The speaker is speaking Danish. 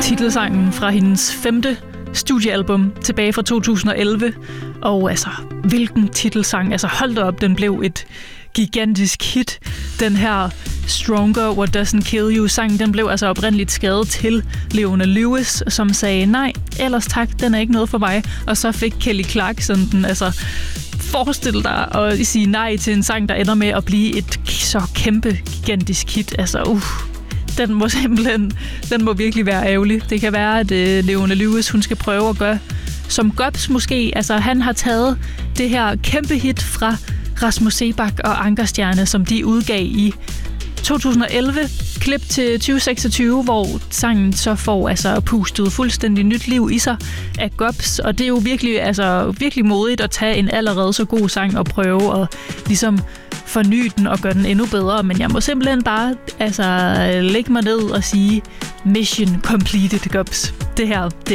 titelsangen fra hendes 5. studiealbum tilbage fra 2011. Og altså, hvilken titelsang. Altså, hold da op, den blev et gigantisk hit. Den her Stronger, What Doesn't Kill You sang, den blev altså oprindeligt skrevet til Leona Lewis, som sagde, nej, ellers tak, den er ikke noget for mig. Og så fik Kelly Clarkson den, altså, forestil dig at sige nej til en sang, der ender med at blive et så kæmpe, gigantisk hit. Altså, den må virkelig være ærgerlig. Det kan være, at Leona Lewis, hun skal prøve at gøre som Gobs måske. Altså, han har taget det her kæmpe hit fra Rasmus Seebach og Ankerstjerne, som de udgav i 2011, klip til 2026, hvor sangen så får altså pustet fuldstændig nyt liv i sig af Gobs, og det er jo virkelig modigt at tage en allerede så god sang og prøve at ligesom forny den og gøre den endnu bedre, men jeg må simpelthen bare lægge mig ned og sige mission completed, Gobs. Det her, det